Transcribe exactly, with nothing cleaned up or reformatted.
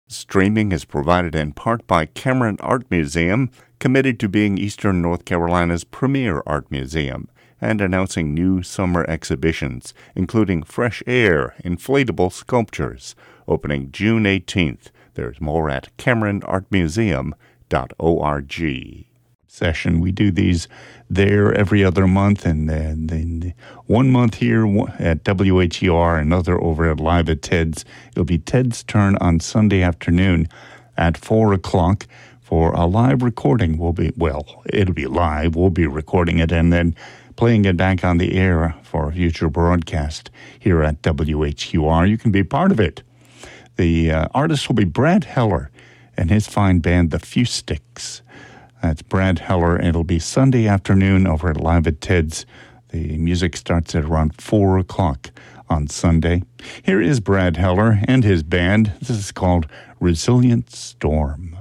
Streaming is provided in part by Cameron Art Museum, committed to being Eastern North Carolina's premier art museum, and announcing new summer exhibitions, including Fresh Air Inflatable Sculptures, opening June eighteenth. There's more at cameron art museum dot org. Session. We do these there every other month, and then, then one month here at W H U R, another over at Live at Ted's. It'll be Ted's turn on Sunday afternoon at four o'clock for a live recording. We'll be, well, it'll be live. We'll be recording it and then playing it back on the air for a future broadcast here at W H U R. You can be part of it. The uh, artist will be Brad Heller and his fine band, The Few Sticks. That's Brad Heller, and it'll be Sunday afternoon over at Live at Ted's. The music starts at around four o'clock on Sunday. Here is Brad Heller and his band. This is called Resilient Storm.